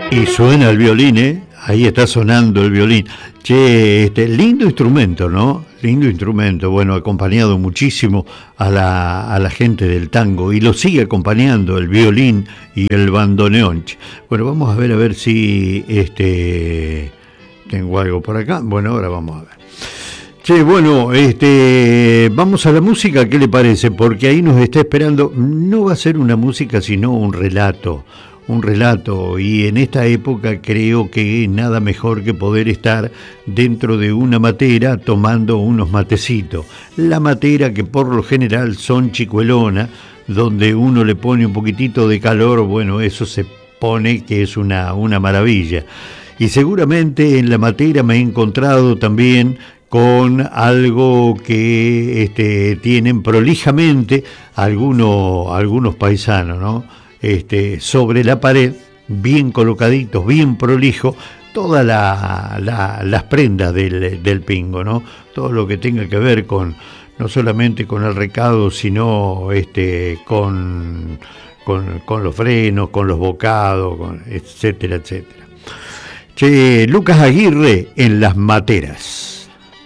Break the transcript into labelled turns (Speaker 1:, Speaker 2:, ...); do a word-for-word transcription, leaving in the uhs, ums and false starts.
Speaker 1: Y suena el violín, ¿eh? Ahí está sonando el violín. Che, este lindo instrumento, ¿no? Lindo instrumento. Bueno, ha acompañado muchísimo a la, a la gente del tango y lo sigue acompañando el violín y el bandoneón. Bueno, vamos a ver a ver si este tengo algo por acá. Bueno, ahora vamos a ver. Che, bueno, este, vamos a la música, ¿qué le parece? Porque ahí nos está esperando, no va a ser una música, sino un relato, un relato, y en esta época creo que nada mejor que poder estar dentro de una matera tomando unos matecitos. La matera que por lo general son chicuelona, donde uno le pone un poquitito de calor, bueno, eso se pone que es una, una maravilla. Y seguramente en la matera me he encontrado también con algo que este, tienen prolijamente algunos, algunos paisanos, ¿no? Este, sobre la pared, bien colocaditos, bien prolijo, todas la, la, las prendas del, del pingo, ¿no? Todo lo que tenga que ver con, no solamente con el recado, sino este, con, con, con los frenos, con los bocados, con, etcétera, etcétera. Che, Lucas Aguirre en Las Materas.